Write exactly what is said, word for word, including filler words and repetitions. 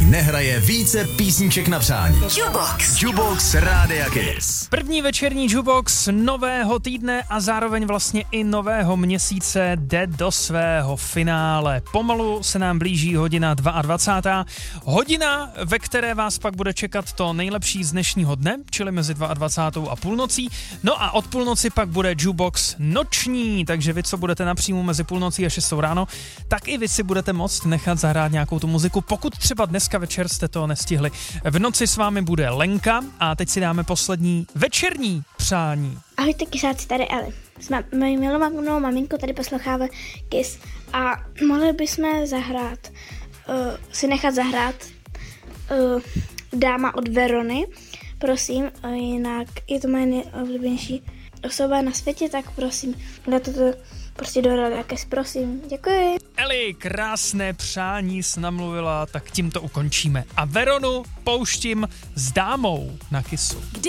nehraje více písniček na přání. Jukebox. Jukebox Rádia Kiss. První večerní Jukebox nového týdne a zároveň vlastně i nového měsíce jde do svého finále. Pomalu se nám blíží hodina dvacátá druhá Hodina, ve které vás pak bude čekat to nejlepší z dnešního dne, čili mezi dvacátou druhou a půlnocí. No a od půlnoci pak bude Jukebox noční, takže vy, co budete napřímo mezi půlnocí a šestou ráno, tak i vy si budete moct nechat zahrát nějakou tu muziku, pokud třeba dneska večer jste to nestihli. V noci s vámi bude Lenka a teď si dáme poslední večerní přání. Ahojte kysáci, tady Eli. S ma- mojí milovanou maminkou tady posloucháme Kiss a mohli bychom zahrát, uh, si nechat zahrát uh, Dáma od Verony, prosím, uh, jinak je to moje nejoblíbenější osoba na světě, tak prosím, dejte to prostě do Rádia Kiss, prosím, děkuji. Eli, krásné přání jsi namluvila, tak tím to ukončíme. A Veronu pouštím s Dámou na Kissu.